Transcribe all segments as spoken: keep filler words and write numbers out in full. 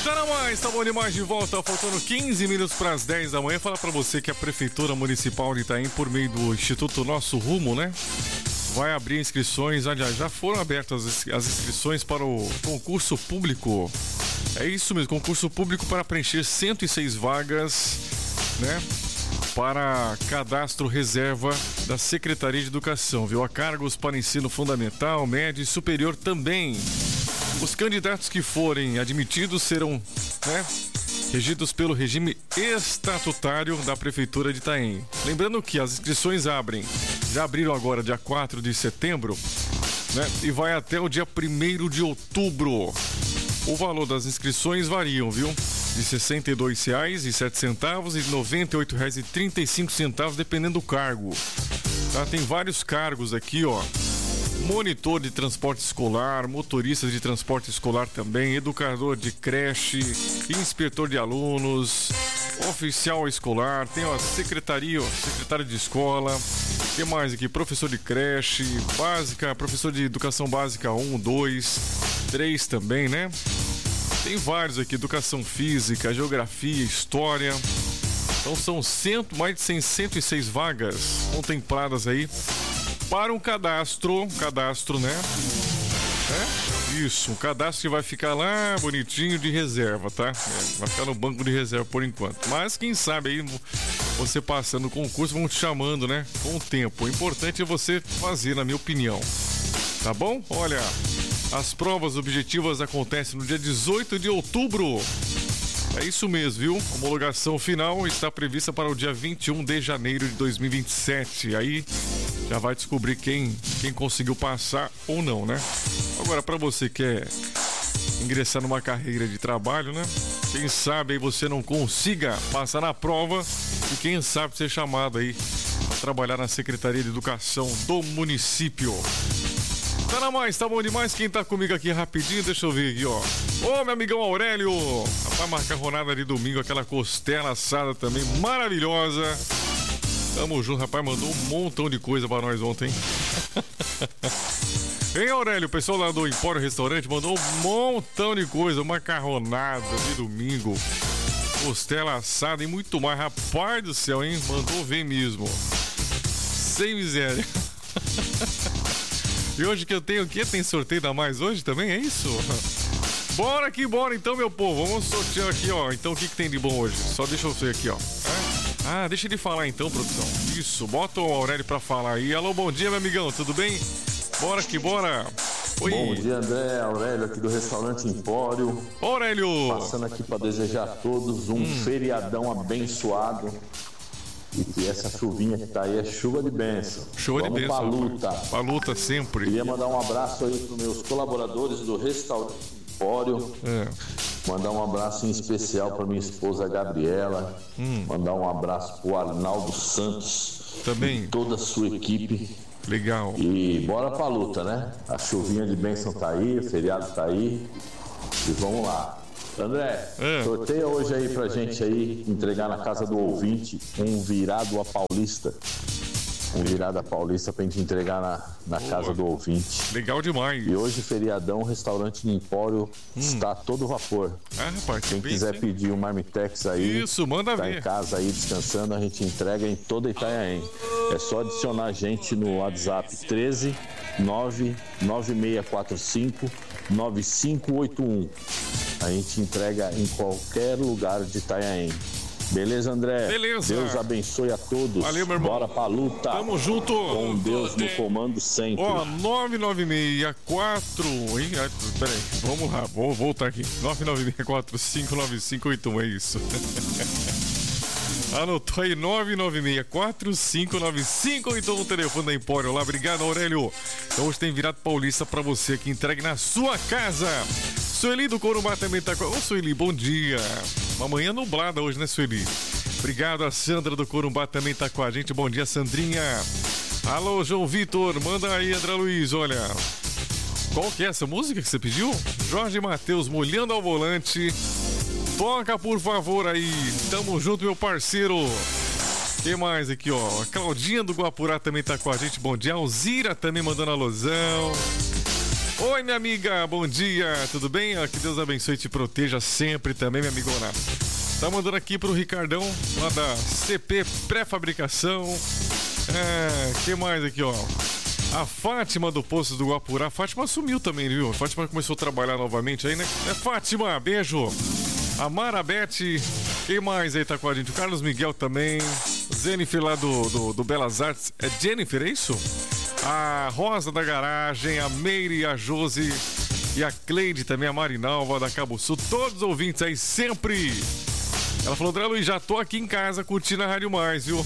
Tá na mais, tá bom demais de volta, faltando quinze minutos para as dez da manhã. Falar para você que a Prefeitura Municipal de Itaém, por meio do Instituto Nosso Rumo, né, vai abrir inscrições. Aliás, já foram abertas as inscrições para o concurso público. É isso mesmo, concurso público para preencher cento e seis vagas, né, para cadastro reserva da Secretaria de Educação, viu? A cargos para ensino fundamental, médio e superior também. Os candidatos que forem admitidos serão, né, regidos pelo regime estatutário da Prefeitura de Itaém. Lembrando que as inscrições abrem, já abriram agora dia quatro de setembro, né, e vai até o dia primeiro de outubro. O valor das inscrições variam, viu? De sessenta e dois reais e sete centavos e noventa e oito reais e trinta e cinco centavos, dependendo do cargo. Tá? Tem vários cargos aqui, ó. Monitor de transporte escolar, motorista de transporte escolar também, educador de creche, inspetor de alunos, oficial escolar, tem a secretaria, secretário de escola, tem mais aqui, professor de creche, básica, professor de educação básica um, dois, três também, né? Tem vários aqui, educação física, geografia, história. Então são cento, mais de cento e seis vagas contempladas aí para um cadastro, cadastro, né? É? Isso, um cadastro que vai ficar lá bonitinho de reserva, tá? É, vai ficar no banco de reserva por enquanto. Mas quem sabe aí, você passando o concurso, vão te chamando, né? Com o tempo. O importante é você fazer, na minha opinião. Tá bom? Olha, as provas objetivas acontecem no dia dezoito de outubro. É isso mesmo, viu? A homologação final está prevista para o dia vinte e um de janeiro de dois mil e vinte e sete. Aí já vai descobrir quem, quem conseguiu passar ou não, né? Agora, para você que quer ingressar numa carreira de trabalho, né? Quem sabe aí você não consiga passar na prova e quem sabe ser chamado aí para trabalhar na Secretaria de Educação do município. Tá na mais, tá bom demais. Quem tá comigo aqui rapidinho, deixa eu ver aqui, ó. Ô, meu amigão Aurélio, rapaz, macarronada de domingo, aquela costela assada também, maravilhosa. Tamo junto, rapaz, mandou um montão de coisa pra nós ontem. Hein, Aurélio, o pessoal lá do Empório Restaurante mandou um montão de coisa, macarronada de domingo, costela assada e muito mais. Rapaz do céu, hein, mandou ver mesmo. Sem miséria. E hoje que eu tenho o quê? Tem sorteio da mais hoje também, é isso? Bora aqui, bora então, meu povo. Vamos sortear aqui, ó. Então o que que tem de bom hoje? Só deixa eu ver aqui, ó. É? Ah, deixa ele falar então, produção. Isso, bota o Aurélio pra falar aí. Alô, bom dia, meu amigão, tudo bem? Bora aqui, bora. Oi. Bom dia, André. Aurélio aqui do Restaurante Empório. Aurélio! Passando aqui pra desejar a todos um hum. feriadão abençoado. E que essa chuvinha que tá aí é chuva de bênção. Chuva de bênção. Vamos pra luta. Pra luta sempre. Queria mandar um abraço aí pros meus colaboradores do Restaurante Empório. É. Mandar um abraço em especial pra minha esposa Gabriela. Hum. Mandar um abraço pro Arnaldo Santos. Também. E toda a sua equipe. Legal. E bora pra luta, né? A chuvinha de bênção tá aí, o feriado tá aí. E vamos lá. André, é. sorteia hoje aí pra gente aí, entregar na casa do ouvinte um virado a paulista. Um virado a paulista pra gente entregar na, na casa do ouvinte. Legal demais. E hoje, feriadão, o restaurante Empório hum. está a todo vapor. Ah, rapaz, quem bem, quiser sim. pedir um marmitex aí, isso, manda tá ver. em casa aí descansando, a gente entrega em toda Itanhaém. É só adicionar a gente no WhatsApp treze nove nove seis quatro cinco nove cinco oito um. A gente entrega em qualquer lugar de Itanhaém. Beleza, André? Beleza. Deus abençoe a todos. Valeu, meu irmão. Bora pra luta. Tamo junto. Com Deus no comando sempre. Ó, nove nove seis quatro... Ih, peraí, vamos lá, vou voltar aqui. nove nove seis quatro cinco nove cinco oito um, é isso. Anotou aí, nove nove seis quatro cinco nove cinco oito um, telefone da Empório. Olá, obrigado, Aurélio. Então hoje tem virado paulista pra você que entregue na sua casa. Sueli do Corumbá também tá com... Ô, Sueli, bom dia. Uma manhã nublada hoje, né, Sueli? Obrigado, a Sandra do Corumbá também tá com a gente. Bom dia, Sandrinha. Alô, João Vitor, manda aí, André Luiz, olha. Qual que é essa música que você pediu? Jorge Matheus, Molhando ao Volante. Toca, por favor, aí. Tamo junto, meu parceiro. Quem mais aqui, ó? A Claudinha do Guapurá também tá com a gente. Bom dia. Alzira também mandando alusão. Oi, minha amiga, bom dia, tudo bem? Que Deus abençoe e te proteja sempre também, minha amigona. Tá mandando aqui pro Ricardão, lá da C P Pré-Fabricação. É, que mais aqui, ó? A Fátima do Poço do Guapurá. A Fátima sumiu também, viu? A Fátima começou a trabalhar novamente aí, né? É, Fátima, beijo. A Marabete, quem mais aí tá com a gente? O Carlos Miguel também. Jennifer lá do, do, do Belas Artes. É Jennifer, é isso? A Rosa da Garagem, a Meire, a Josi e a Cleide também, a Marinalva da Cabo Sul. Todos os ouvintes aí sempre. Ela falou, André Luiz, já tô aqui em casa curtindo a Rádio Mais, viu?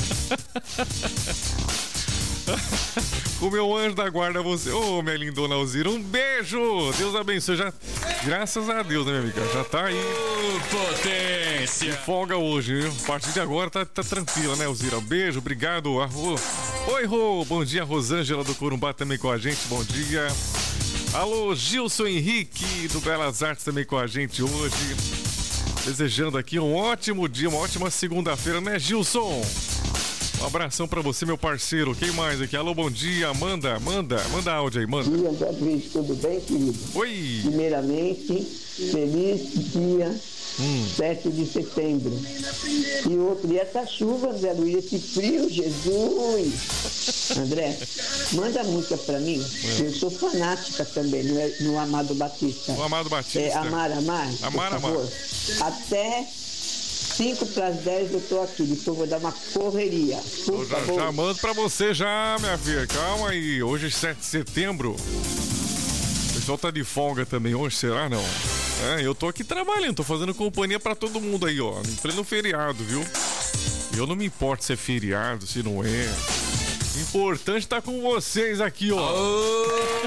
O meu anjo da guarda, você. Ô, oh, minha lindona Alzira, um beijo! Deus abençoe. Já... Graças a Deus, né, minha amiga? Já tá aí. Uh, potência! Folga hoje, viu? A partir de agora tá, tá tranquila, né, Alzira? Beijo, obrigado. Arro... Oi, Rô! Bom dia, Rosângela do Corumbá também com a gente. Bom dia. Alô, Gilson Henrique do Belas Artes também com a gente hoje. Desejando aqui um ótimo dia, uma ótima segunda-feira, né, Gilson? Um abração pra você, meu parceiro. Quem mais aqui? Alô, bom dia. Manda, manda, manda áudio aí, manda. Bom dia, André Luiz, tudo bem, querido? Oi. Primeiramente, feliz dia hum. sete de setembro. E outro, e essa chuva, André Luiz, esse frio, Jesus! André, manda música pra mim. É. Eu sou fanática também no, no Amado Batista. O Amado Batista. É, Amar, Amar. Amar, Amar. Até cinco para as dez eu tô aqui, depois vou dar uma correria. Eu já, já mando pra você já, minha filha. Calma aí, hoje é sete de setembro. O pessoal tá de folga também hoje, será não? É, eu tô aqui trabalhando, tô fazendo companhia pra todo mundo aí, ó. Em pleno feriado, viu? Eu não me importo se é feriado, se não é. Importante tá com vocês aqui, ó. Oh,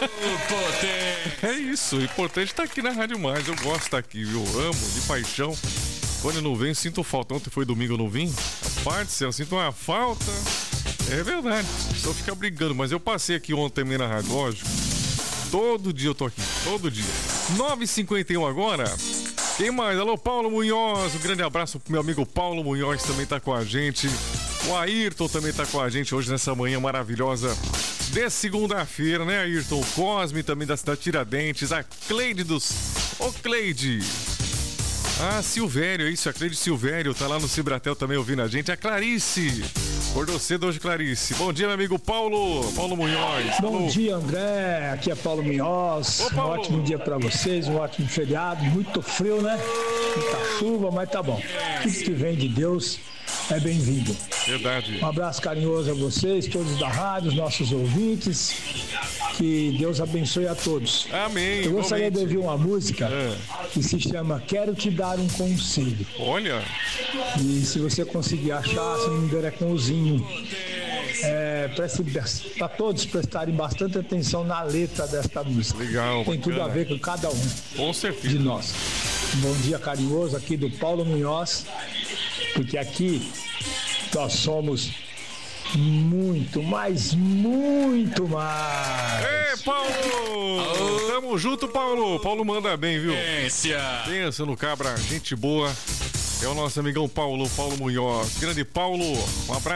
é isso, o importante tá aqui na Rádio Mais. Eu gosto de estar aqui, viu? Eu amo, de paixão. Quando eu não venho, sinto falta. Ontem foi domingo, eu não vim. A parte, eu sinto uma falta. É verdade. Só fica brigando. Mas eu passei aqui ontem também na rádio, lógico. Todo dia eu tô aqui. Todo dia. nove e cinquenta e um agora. Quem mais? Alô, Paulo Munhoz. Um grande abraço pro meu amigo Paulo Munhoz, que também tá com a gente. O Ayrton também tá com a gente hoje nessa manhã maravilhosa de segunda-feira, né, Ayrton? O Cosme também da cidade Tiradentes. A Cleide dos... Ô, Cleide... Ah, Silvério, é isso, a Cleide Silvério tá lá no Cibratel também ouvindo a gente. A Clarice, acordou cedo hoje, Clarice. Bom dia, meu amigo Paulo, Paulo Munhoz. Bom Alô. dia, André, aqui é Paulo Munhoz. Ô, Paulo. Um ótimo dia pra vocês, um ótimo feriado, muito frio, né? Muita chuva, mas tá bom. Tudo que vem de Deus é bem-vindo. Verdade. Um abraço carinhoso a vocês, todos da rádio, os nossos ouvintes. Que Deus abençoe a todos. Amém. Eu gostaria igualmente. de ouvir uma música é. que se chama Quero Te Dar um Conselho. Olha. E se você conseguir achar, se não me engano, é com o Zinho. É, para todos prestarem bastante atenção na letra desta música. Legal. Tem bacana. tudo a ver com cada um. Com certeza. De nós. Um bom dia carinhoso aqui do Paulo Munhoz, porque aqui nós somos muito, mas muito mais. Ei, Paulo! Oh. Tamo junto, Paulo. Paulo manda bem, viu? Potência. Pensa no cabra, gente boa. É o nosso amigão Paulo, Paulo Munhoz. Grande Paulo, um abraço.